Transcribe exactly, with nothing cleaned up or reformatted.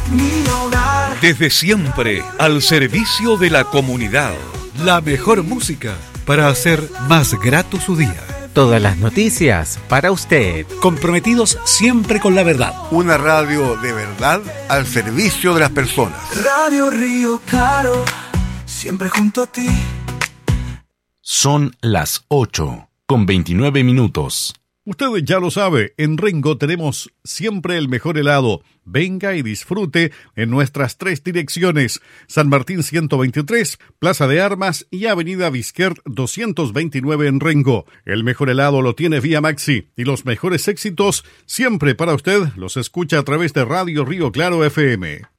mi hogar. Desde siempre, al servicio de la comunidad. La mejor música para hacer más grato su día. Todas las noticias para usted. Comprometidos siempre con la verdad. Una radio de verdad al servicio de las personas. Radio Río Claro, siempre junto a ti. Son las ocho con veintinueve minutos. Usted ya lo sabe, en Rengo tenemos siempre el mejor helado. Venga y disfrute en nuestras tres direcciones: San Martín ciento veintitrés, Plaza de Armas y Avenida Vizquert doscientos veintinueve en Rengo. El mejor helado lo tiene Vía Maxi y los mejores éxitos siempre para usted los escucha a través de Radio Río Claro F M.